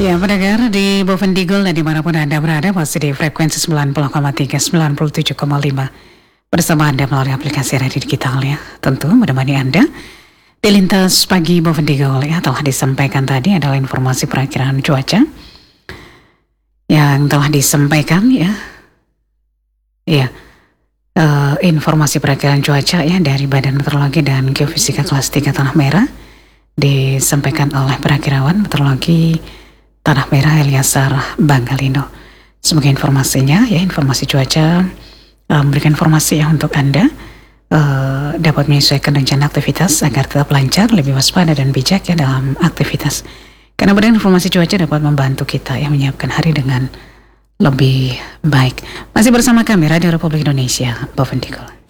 Ya, pendengar di Bovendigul dan dimanapun Anda berada, masih di frekuensi 90,3, 97,5 bersama Anda melalui aplikasi radio digital ya. Tentu menemani Anda di lintas pagi Bovendigul ya. Telah disampaikan tadi adalah informasi perakiraan cuaca yang telah disampaikan ya. Ya, informasi perakiraan cuaca ya dari Badan Meteorologi dan Geofisika kelas 3 Tanah Merah disampaikan oleh perakirawan meteorologi Tanah Merah Eliasar Banggalino. Sebagai informasinya ya, informasi cuaca memberikan informasi ya untuk Anda dapat menyesuaikan rencana aktivitas agar tetap lancar, lebih waspada dan bijak ya dalam aktivitas. Karena badan informasi cuaca dapat membantu kita ya menyiapkan hari dengan lebih baik. Masih bersama kami Radio Republik Indonesia, Bovendigul.